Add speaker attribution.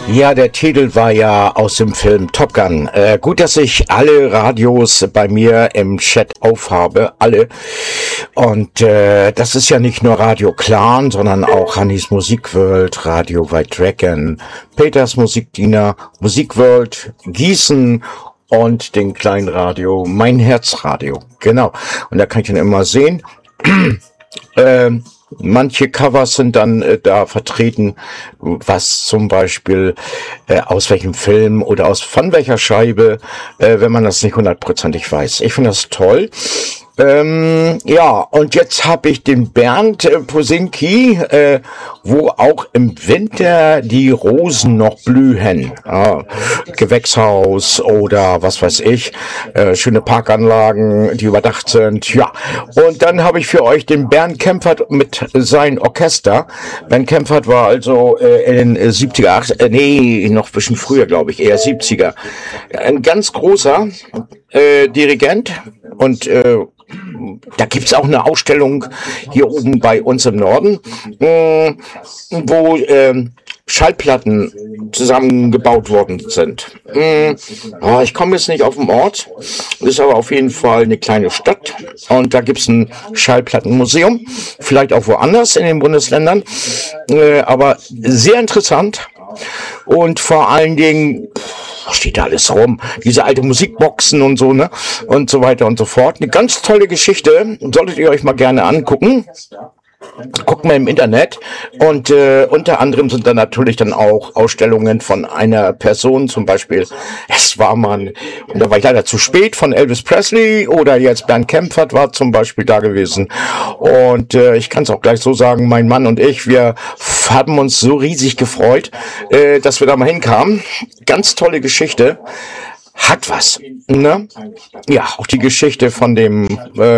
Speaker 1: Ja, der Titel war ja aus dem Film Top Gun. Gut, dass ich alle Radios bei mir im Chat aufhabe, alle. Und das ist ja nicht nur Radio Clan, sondern auch Hannis Musikworld, Radio White Dragon, Peters Musikdiener, Musikworld, Gießen und den kleinen Radio, Mein Herzradio. Genau. Und da kann ich dann immer sehen. Manche Covers sind dann da vertreten, was zum Beispiel aus welchem Film oder von welcher Scheibe, wenn man das nicht hundertprozentig weiß. Ich finde das toll. Ja, und jetzt habe ich den Bernd Posinki, wo auch im Winter die Rosen noch blühen. Gewächshaus oder was weiß ich, schöne Parkanlagen, die überdacht sind. Ja, und dann habe ich für euch den Bernd Kempfert mit seinem Orchester. Bernd Kempfert war also in den 70er, noch ein bisschen früher, glaube ich, eher 70er. Ein ganz großer Dirigent und da gibt's auch eine Ausstellung hier oben bei uns im Norden, wo Schallplatten zusammengebaut worden sind. Ich komme jetzt nicht auf den Ort, das ist aber auf jeden Fall eine kleine Stadt und da gibt's ein Schallplattenmuseum, vielleicht auch woanders in den Bundesländern, aber sehr interessant und vor allen Dingen steht da alles rum, diese alte Musikboxen und so, ne, und so weiter und so fort. Eine ganz tolle Geschichte, solltet ihr euch mal gerne angucken. Guckt mal im Internet und unter anderem sind da natürlich dann auch Ausstellungen von einer Person, zum Beispiel, es war mal, und da war ich leider zu spät, von Elvis Presley oder jetzt Bernd Kempfert war zum Beispiel da gewesen und ich kann es auch gleich so sagen, mein Mann und ich, wir haben uns so riesig gefreut, dass wir da mal hinkamen. Ganz tolle Geschichte. Hat was, ne? Ja, auch die Geschichte von dem